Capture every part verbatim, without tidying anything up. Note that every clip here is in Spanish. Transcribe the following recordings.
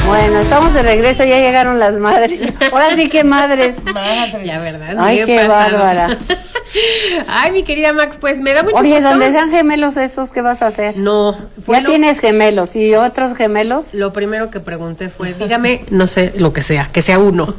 Bueno, estamos de regreso, ya llegaron las madres. Ahora sí que madres. Madres. Ya, ¿verdad? Ay, qué pasado. bárbara. Ay, mi querida Max, pues me da mucho Oye, gusto. donde sean gemelos estos, ¿qué vas a hacer? No, fue Ya lo, tienes gemelos, ¿y otros gemelos? lo primero que pregunté fue, dígame, no sé, lo que sea, que sea uno.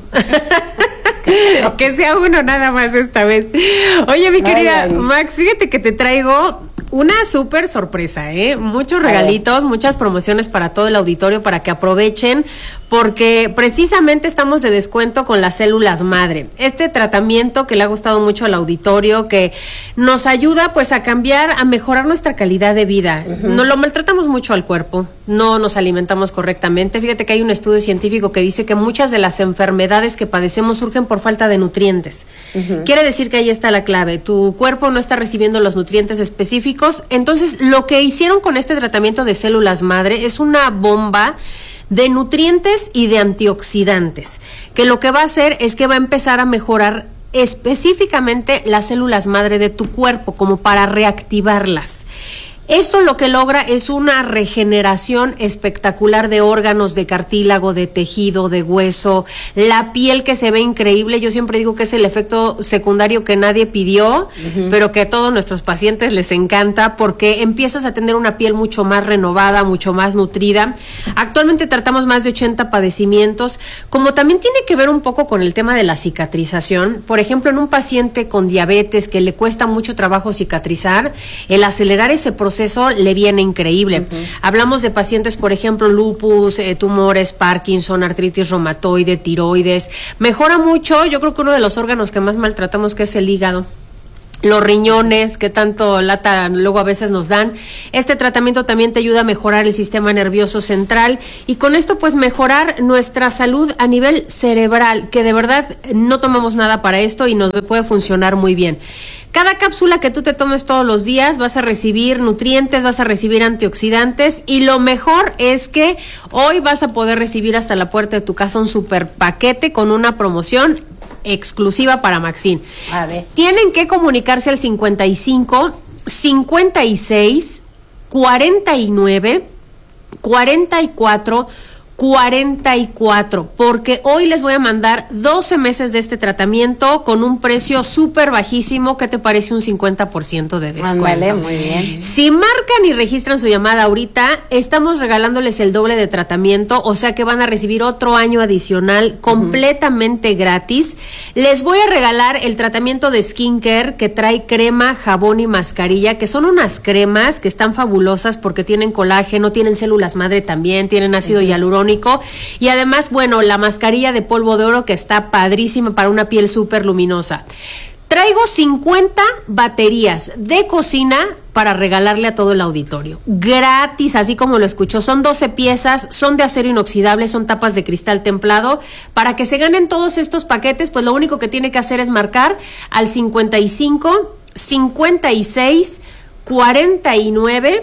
Que sea uno nada más esta vez. Oye, mi querida Ay, ay. Max, fíjate que te traigo una súper sorpresa, ¿eh? Muchos regalitos, muchas promociones para todo el auditorio para que aprovechen, porque precisamente estamos de descuento con las células madre. Este tratamiento que le ha gustado mucho al auditorio, que nos ayuda pues a cambiar, a mejorar nuestra calidad de vida. Uh-huh. No lo maltratamos mucho al cuerpo, no nos alimentamos correctamente. Fíjate que hay un estudio científico que dice que muchas de las enfermedades que padecemos surgen por falta de nutrientes. Uh-huh. Quiere decir que ahí está la clave. Tu cuerpo no está recibiendo los nutrientes específicos. Entonces, lo que hicieron con este tratamiento de células madre es una bomba de nutrientes y de antioxidantes, que lo que va a hacer es que va a empezar a mejorar específicamente las células madre de tu cuerpo, como para reactivarlas. Esto lo que logra es una regeneración espectacular de órganos, de cartílago, de tejido, de hueso, la piel que se ve increíble. Yo siempre digo que es el efecto secundario que nadie pidió, uh-huh. pero que a todos nuestros pacientes les encanta, porque empiezas a tener una piel mucho más renovada, mucho más nutrida. Actualmente tratamos más de ochenta padecimientos, como también tiene que ver un poco con el tema de la cicatrización. Por ejemplo, en un paciente con diabetes que le cuesta mucho trabajo cicatrizar, el acelerar ese proceso le viene increíble. Uh-huh. Hablamos de pacientes, por ejemplo, lupus, eh, tumores, Parkinson, artritis reumatoide, tiroides. Mejora mucho, yo creo que uno de los órganos que más maltratamos, que es el hígado. Los riñones, que tanto lata luego a veces nos dan. Este tratamiento también te ayuda a mejorar el sistema nervioso central y con esto pues mejorar nuestra salud a nivel cerebral, que de verdad no tomamos nada para esto y nos puede funcionar muy bien. Cada cápsula que tú te tomes todos los días vas a recibir nutrientes, vas a recibir antioxidantes y lo mejor es que hoy vas a poder recibir hasta la puerta de tu casa un super paquete con una promoción exclusiva para Maxine. A ver. Tienen que comunicarse al cincuenta y cinco, cincuenta y seis, cuarenta y nueve, cuarenta y cuatro, cuarenta y cuatro, porque hoy les voy a mandar doce meses de este tratamiento con un precio súper bajísimo. ¿Qué te parece un cincuenta por ciento de descuento? Ándale, muy bien. Si marcan y registran su llamada ahorita, estamos regalándoles el doble de tratamiento, o sea que van a recibir otro año adicional completamente uh-huh. gratis. Les voy a regalar el tratamiento de skincare que trae crema, jabón y mascarilla, que son unas cremas que están fabulosas porque tienen colágeno, tienen células madre también, tienen ácido uh-huh. hialurónico. Y además, bueno, la mascarilla de polvo de oro que está padrísima para una piel súper luminosa. Traigo cincuenta baterías de cocina para regalarle a todo el auditorio. Gratis, así como lo escuchó. Son doce piezas, son de acero inoxidable, son tapas de cristal templado. Para que se ganen todos estos paquetes, pues lo único que tiene que hacer es marcar al cincuenta y cinco, cincuenta y seis, cuarenta y nueve,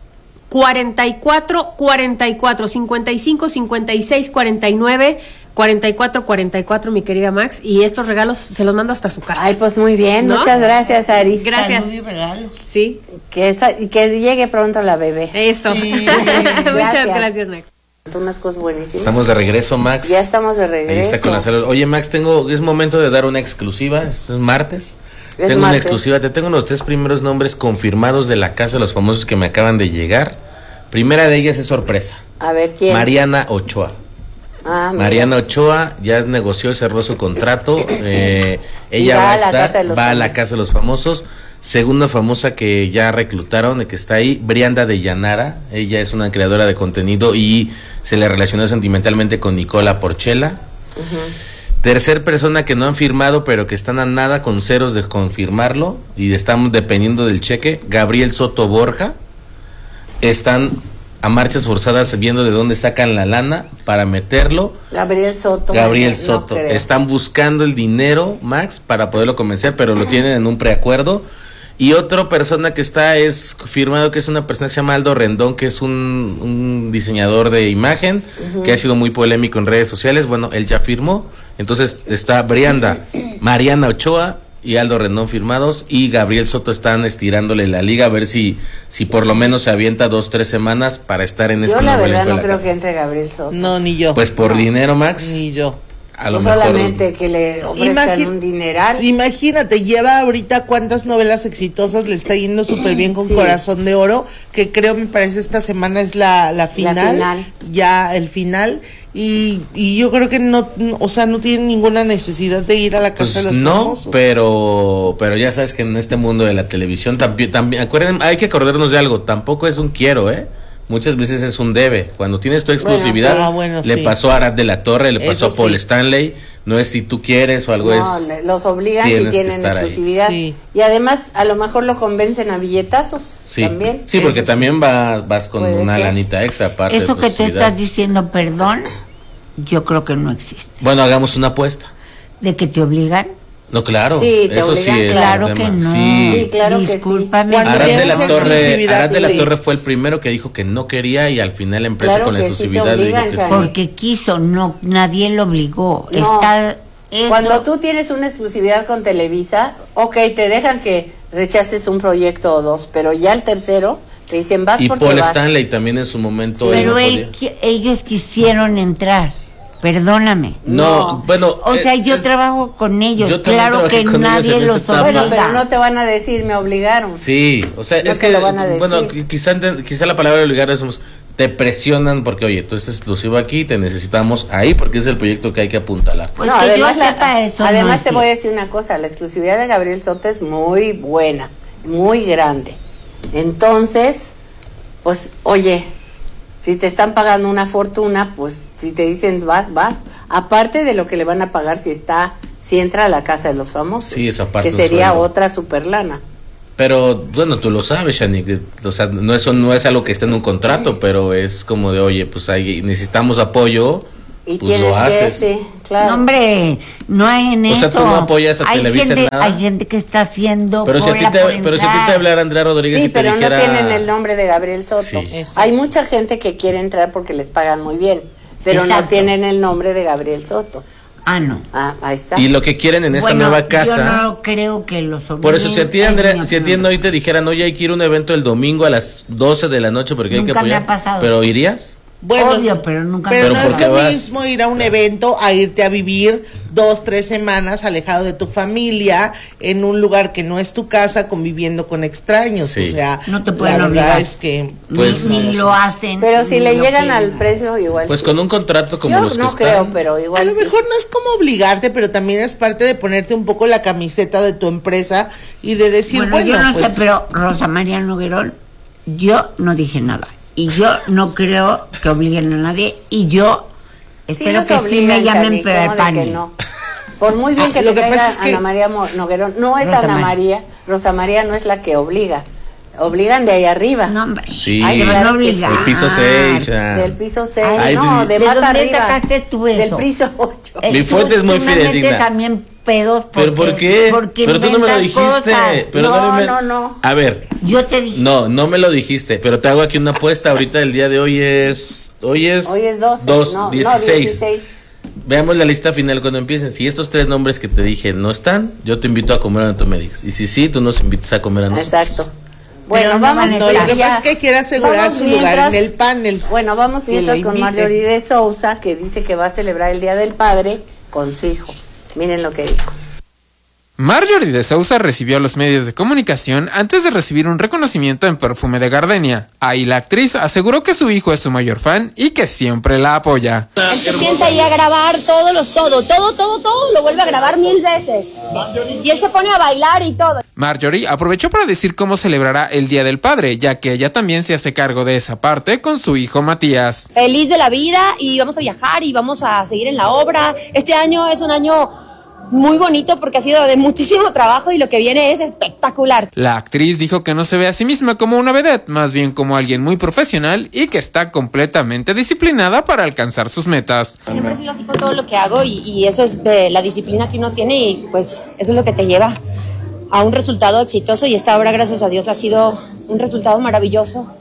cuarenta y cuatro, cuarenta y cuatro, cincuenta y cinco, cincuenta y seis, cuarenta y nueve, cuarenta y cuatro, cuarenta y cuatro, mi querida Max, y estos regalos se los mando hasta su casa. Ay, pues muy bien, ¿no? Muchas gracias, Aris. Gracias. Salud y regalos. Sí. Que, esa, que llegue pronto la bebé. Eso. Sí. Gracias. Muchas gracias, Max. Unas cosas buenísimas. Estamos de regreso, Max. Ya estamos de regreso. Ahí está con las células. Oye, Max, tengo, es momento de dar una exclusiva. Este es martes. Es tengo martes. una exclusiva. Te tengo los tres primeros nombres confirmados de la casa de los famosos que me acaban de llegar. Primera de ellas es sorpresa. A ver, ¿quién? Mariana Ochoa. Ah, Mariana Ochoa ya negoció y cerró su contrato. Eh, ella va va a a la estar, casa de los va a la famosos. casa de los famosos. Segunda famosa que ya reclutaron, que está ahí, Brianda de Llanara. Ella es una creadora de contenido y se le relacionó sentimentalmente con Nicola Porchela. Uh-huh. Tercer persona que no han firmado, pero que están a nada con ceros de confirmarlo y estamos dependiendo del cheque, Gabriel Soto Borja. Están a marchas forzadas viendo de dónde sacan la lana para meterlo. Gabriel Soto. Gabriel no, Soto. No Están buscando el dinero, Max, para poderlo convencer, pero lo tienen en un preacuerdo. Y otra persona que está es firmado, que es una persona que se llama Aldo Rendón, que es un, un diseñador de imagen, uh-huh. que ha sido muy polémico en redes sociales. Bueno, él ya firmó. Entonces está Brianda, Mariana Ochoa y Aldo Rendón firmados, y Gabriel Soto están estirándole la liga a ver si si por lo menos se avienta dos, tres semanas para estar en este Yo la nuevo verdad elenco de no la creo casa. que entre Gabriel Soto. No, ni yo. Pues por No. dinero, Max, Ni yo. a lo No mejor. solamente que le ofrezcan Imagi- un dineral. Imagínate, lleva ahorita cuántas novelas exitosas, le está yendo súper bien con Sí. Corazón de Oro, que creo, me parece, esta semana es la, la final, final. ya el final, y, y yo creo que no, o sea, no tiene ninguna necesidad de ir a la casa Pues de los no, famosos. pero pero ya sabes que en este mundo de la televisión también, también acuerden, hay que acordarnos de algo, tampoco es un quiero, ¿eh? Muchas veces es un debe. Cuando tienes tu exclusividad, Bueno, sí. Ah, bueno, le sí. pasó a Arad de la Torre, le pasó Eso a Paul sí. Stanley, no es si tú quieres o algo, No, es le- los obligan si tienes que tienen estar ahí. exclusividad. Sí. Y además, a lo mejor lo convencen a billetazos Sí, también. sí, porque Eso sí. también vas, vas con Puede una ser. lanita extra aparte Eso de tu que tú exclusividad. estás diciendo, perdón, yo creo que no existe. Bueno, hagamos una apuesta. ¿De que te obligan? No, claro, Sí, te eso sí obligan, es Claro un que tema. no. Sí. Sí, claro que sí. Discúlpame. Cuando Arad de tienes la Torre, exclusividad, Arad de la sí. Torre fue el primero que dijo que no quería y al final la empresa Claro con la que sí te exclusividad le dijo obligan, que Chani. sí. Porque quiso, no, nadie lo obligó. No. Está eso- Cuando tú tienes una exclusividad con Televisa, ok, te dejan que rechaces un proyecto o dos, pero ya el tercero te dicen vas Y porque Paul vas. Stanley también en su momento. él Pero no él, podía. qui- ellos quisieron entrar. Perdóname. No, No. bueno. O sea, eh, yo es- trabajo con ellos. yo también Claro trabajé que con ellos nadie en esa los etapa. Bueno, obliga. pero no te van a decir, me obligaron. Sí, o sea, No es te que, lo van a decir. bueno, qui- quizá, ente- quizá la palabra obligar es, te presionan porque, oye, tú eres exclusivo aquí, te necesitamos ahí porque es el proyecto que hay que apuntalar. Pues No, que yo además la- sepa eso. no Además es te voy a cierto. decir una cosa, la exclusividad de Gabriel Soto es muy buena, muy grande. Entonces, pues, oye, si te están pagando una fortuna, pues si te dicen vas, vas. Aparte de lo que le van a pagar si está, si entra a la casa de los famosos. Sí, esa parte que del sería sueldo. otra super lana. Pero, bueno, tú lo sabes, Shani, que, o sea, no, eso no es algo que esté en un contrato, pero es como de, oye, pues ahí necesitamos apoyo, Y pues tienes lo que, haces. sí, claro. No, hombre, no hay en O eso. sea, tú no apoyas a hay Televisa en gente, nada. Hay gente que está haciendo Pero si a ti cola te, por pero si a ti te entrar. hablara Andrea Rodríguez Sí, y te pero dijera... no tienen el nombre de Gabriel Soto. Sí. Exacto. Hay mucha gente que quiere entrar porque les pagan muy bien, pero no Exacto. tienen el nombre de Gabriel Soto. Ah, no. Ah, ahí está. Y lo que quieren en esta Bueno, nueva casa... Yo no creo que los obliguen. Por eso, si a ti, es Andrea, mi si a ti opinión. hoy te dijeran, oye, hay que ir a un evento el domingo a las doce de la noche porque hay que Nunca me apoyar. ha pasado. ¿Pero irías? Bueno, Obvio, pero nunca Pero, Pero no ¿por es qué lo vas? mismo ir a un evento a irte a vivir dos, tres semanas alejado de tu familia en un lugar que no es tu casa, conviviendo con extraños. Sí. O sea, No te pueden la verdad obligar. es que Ni- Pues- ni, lo hacen. Pero si ni le lo llegan al quieren. precio, igual. Pues sí. con un contrato como Yo los que no están. creo, pero a igual. lo sí. mejor no es como obligarte, pero también es parte de ponerte un poco la camiseta de tu empresa y de decir, Bueno, bueno, yo no pues, sé, pero Rosa María Noguerol, yo no dije nada. Y yo no creo que obliguen a nadie. Y yo Sí espero nos que sí me obligan, llamen Chani, para el ¿cómo de que panel. no? Por muy bien Ah, que lo te que caiga pasa es que- Ana María Mo- Noguerón, no es Rosa Ana María. María. Rosa María no es la que obliga. Obligan de ahí arriba. No, hombre. Sí. Ay, te van a Claro que obligar. sí. El piso seis. ah. Del piso seis, Ay, no, de, ¿de más dónde arriba. sacaste tú eso? Del piso ocho. Eh, Mi tú- fuente es muy tú me fidedigna. metes también pedos porque, ¿Pero por qué? porque Pero tú no me lo inventas dijiste. cosas. Pero No, me- no, no. A ver, Yo te dije. no, no me lo dijiste, pero te hago aquí una apuesta. Ahorita el día de hoy es. Hoy es. Hoy es doce. dos, no, dieciséis. no, dieciséis. Veamos la lista final cuando empiecen. Si estos tres nombres que te dije no están, yo te invito a comer a tú me digas. Y si sí, tú nos invitas a comer a nosotros. Exacto. Bueno, no vamos van a no, lo estar. que ya. pasa es que quiere asegurar Vamos su lugar mientras- en el panel. Bueno, vamos Que mientras la con inviten. Marjorie de Sousa, que dice que va a celebrar el Día del Padre con su hijo. Miren lo que dijo. Marjorie de Sousa recibió a los medios de comunicación antes de recibir un reconocimiento en Perfume de Gardenia. Ahí la actriz aseguró que su hijo es su mayor fan y que siempre la apoya. Él se sienta ahí a grabar todos los, todo, todo, todo, todo, lo vuelve a grabar mil veces. Y él se pone a bailar y todo. Marjorie aprovechó para decir cómo celebrará el Día del Padre, ya que ella también se hace cargo de esa parte con su hijo Matías. Feliz de la vida y vamos a viajar y vamos a seguir en la obra. Este año es un año muy bonito porque ha sido de muchísimo trabajo y lo que viene es espectacular. La actriz dijo que no se ve a sí misma como una vedette, más bien como alguien muy profesional y que está completamente disciplinada para alcanzar sus metas. Siempre he sido así con todo lo que hago y, y eso es eh, la disciplina que uno tiene y pues eso es lo que te lleva a un resultado exitoso y esta obra, gracias a Dios, ha sido un resultado maravilloso.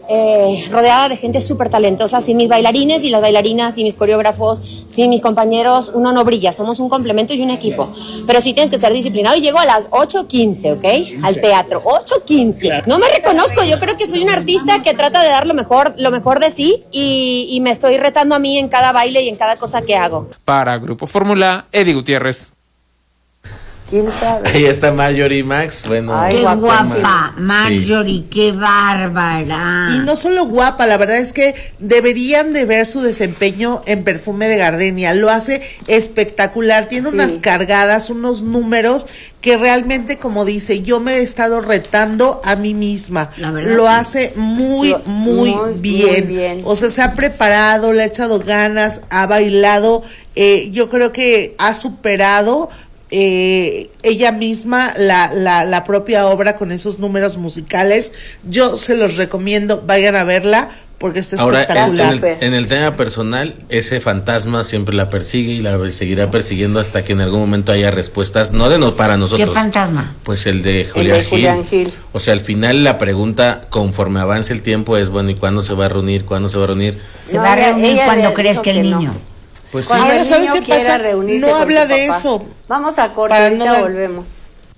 eh, rodeada de gente súper talentosa. Sin mis bailarines y las bailarinas y mis coreógrafos, sin mis compañeros, uno no brilla. Somos un complemento y un equipo. Pero sí tienes que ser disciplinado y llego a las ocho quince, ¿ok? Al teatro, ocho quince. No me reconozco, yo creo que soy un artista que trata de dar lo mejor, lo mejor de sí y, y me estoy retando a mí en cada baile y en cada cosa que hago. Para Grupo Fórmula, Eddie Gutiérrez. ¿Quién sabe? Ahí está Marjorie Max, bueno. Ay, Qué guapísima. guapa, Marjorie, Sí. qué bárbara. Y no solo guapa, la verdad es que deberían de ver su desempeño en Perfume de Gardenia. Lo hace espectacular, tiene Sí. unas cargadas, unos números que realmente, como dice, yo me he estado retando a mí misma. La verdad, Lo sí. hace muy, Sí, muy, muy, bien. muy bien. O sea, se ha preparado, le ha echado ganas, ha bailado. Eh, yo creo que ha superado eh, ella misma la, la, la propia obra con esos números musicales. Yo se los recomiendo, vayan a verla porque está Ahora, en, espectacular. en el, en el tema personal, ese fantasma siempre la persigue y la seguirá persiguiendo hasta que en algún momento haya respuestas, no de no para nosotros. ¿Qué fantasma? Pues el de El Julián, de Julián Gil. Gil. O sea, al final la pregunta, conforme avance el tiempo, es bueno, ¿y cuándo se va a reunir? ¿Cuándo se va a reunir? Se No, va a ella- reunir ella cuando le crezca dijo el que no. niño. Pues sí. Cuando Ahora, el ¿sabes niño qué quiera pasa? reunirse No con habla su de papá. eso. Vamos a corte, Para ahorita no- volvemos.